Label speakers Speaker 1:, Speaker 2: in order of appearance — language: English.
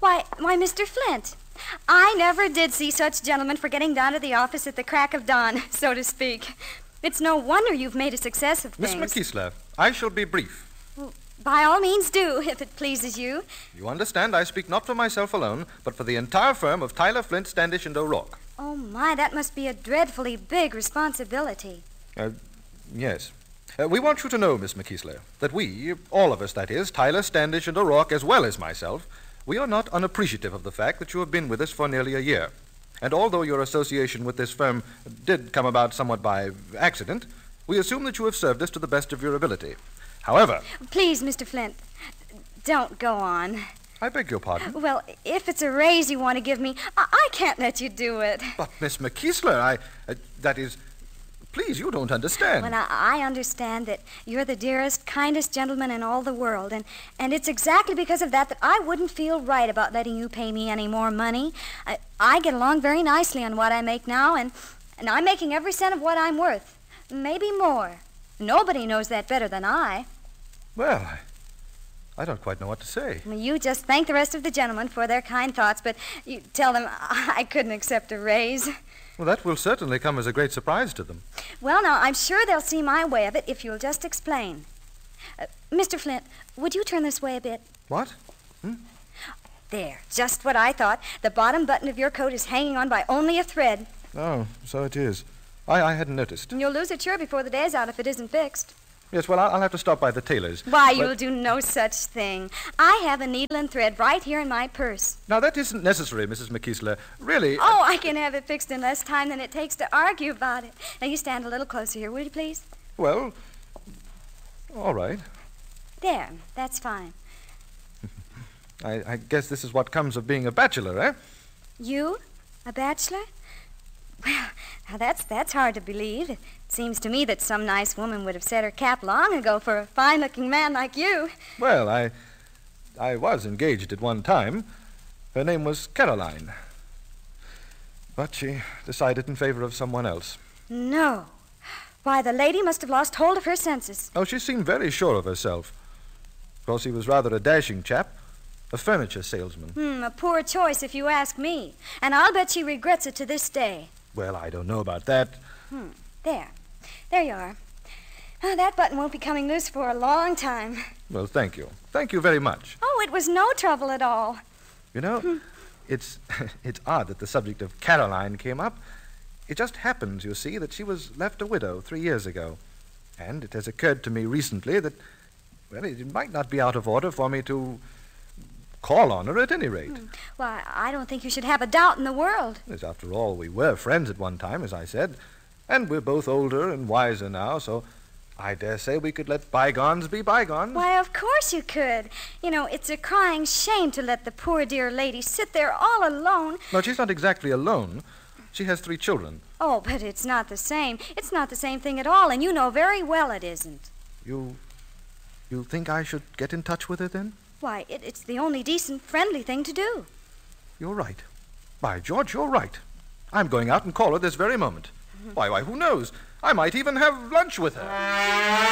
Speaker 1: Why, Mr. Flint. I never did see such gentlemen for getting down to the office at the crack of dawn, so to speak. It's no wonder you've made a success of things.
Speaker 2: Miss McKeesler, I shall be brief.
Speaker 1: Well, by all means do, if it pleases you.
Speaker 2: You understand I speak not for myself alone, but for the entire firm of Tyler, Flint, Standish, and O'Rourke.
Speaker 1: Oh, my, that must be a dreadfully big responsibility.
Speaker 2: Yes. We want you to know, Miss McKeesler, that we, all of us, that is, Tyler, Standish, and O'Rourke, as well as myself, we are not unappreciative of the fact that you have been with us for nearly a year. And although your association with this firm did come about somewhat by accident, we assume that you have served us to the best of your ability. However...
Speaker 1: Please, Mr. Flint, don't go on.
Speaker 2: I beg your pardon?
Speaker 1: Well, if it's a raise you want to give me, I can't let you do it.
Speaker 2: But, Miss McKeesler, that is... Please, you don't understand.
Speaker 1: Well, I understand that you're the dearest, kindest gentleman in all the world, and it's exactly because of that I wouldn't feel right about letting you pay me any more money. I get along very nicely on what I make now, and I'm making every cent of what I'm worth. Maybe more. Nobody knows that better than I.
Speaker 2: Well, I don't quite know what to say.
Speaker 1: Well, you just thank the rest of the gentlemen for their kind thoughts, but you tell them I couldn't accept a raise.
Speaker 2: Well, that will certainly come as a great surprise to them.
Speaker 1: Well, now, I'm sure they'll see my way of it if you'll just explain. Mr. Flint, would you turn this way a bit?
Speaker 2: What?
Speaker 1: There, just what I thought. The bottom button of your coat is hanging on by only a thread.
Speaker 2: Oh, so it is. I hadn't noticed.
Speaker 1: And you'll lose it sure before the day's out if it isn't fixed.
Speaker 2: Yes, well, I'll have to stop by the tailor's.
Speaker 1: Why, you'll do no such thing. I have a needle and thread right here in my purse.
Speaker 2: Now, that isn't necessary, Mrs. McKeesler. Really...
Speaker 1: Oh, I can have it fixed in less time than it takes to argue about it. Now, you stand a little closer here, will you, please?
Speaker 2: Well, all right.
Speaker 1: There, that's fine.
Speaker 2: I guess this is what comes of being a bachelor, eh?
Speaker 1: You? A bachelor? Well, now that's hard to believe. It seems to me that some nice woman would have set her cap long ago for a fine-looking man like you.
Speaker 2: Well, I was engaged at one time. Her name was Caroline. But she decided in favor of someone else.
Speaker 1: No. Why, the lady must have lost hold of her senses.
Speaker 2: Oh, she seemed very sure of herself. Of course, he was rather a dashing chap. A furniture salesman.
Speaker 1: A poor choice if you ask me. And I'll bet she regrets it to this day.
Speaker 2: Well, I don't know about that.
Speaker 1: There. There you are. Oh, that button won't be coming loose for a long time.
Speaker 2: Well, thank you. Thank you very much.
Speaker 1: Oh, it was no trouble at all.
Speaker 2: You know, it's odd that the subject of Caroline came up. It just happens, you see, that she was left a widow 3 years ago. And it has occurred to me recently that, well, it might not be out of order for me to call on her at any rate.
Speaker 1: Why, I don't think you should have a doubt in the world.
Speaker 2: Yes, after all, we were friends at one time, as I said. And we're both older and wiser now, so I dare say we could let bygones be bygones.
Speaker 1: Why, of course you could. You know, it's a crying shame to let the poor dear lady sit there all alone.
Speaker 2: No, she's not exactly alone. She has 3 children.
Speaker 1: Oh, but it's not the same. It's not the same thing at all, and you know very well it isn't.
Speaker 2: You think I should get in touch with her, then?
Speaker 1: Why, it's the only decent, friendly thing to do.
Speaker 2: You're right. By George, you're right. I'm going out and call her this very moment. Why, who knows? I might even have lunch with her.